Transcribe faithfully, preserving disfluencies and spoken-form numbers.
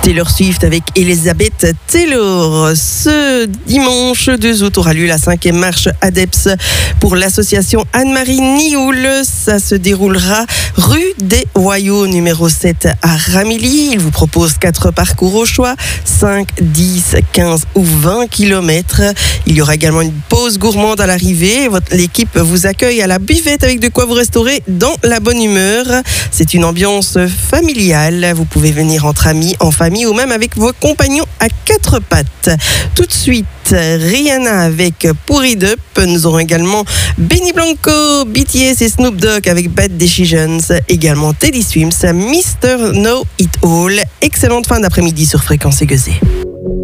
Taylor Swift avec Elizabeth Taylor. Ce dimanche deux août aura lieu la cinquième marche ADEPS pour l'association Anne-Marie Nioul. Ça se déroulera rue des Royaux numéro sept à Ramilly. Il vous propose quatre parcours au choix, cinq, dix, quinze ou vingt kilomètres. Il y aura également une pause gourmande à l'arrivée. Votre, l'équipe vous accueille à la buvette avec de quoi vous restaurer dans la bonne humeur. C'est une ambiance familiale. Vous pouvez venir entre amis, en famille ou même avec vos compagnons à quatre pattes. Tout de suite, Rihanna avec Pour It Up. Nous aurons également Benny Blanco, B T S et Snoop Dogg avec Bad Decisions. Également Teddy Swims, mister Know It All. Excellente fin d'après-midi sur Fréquence Aiguisée.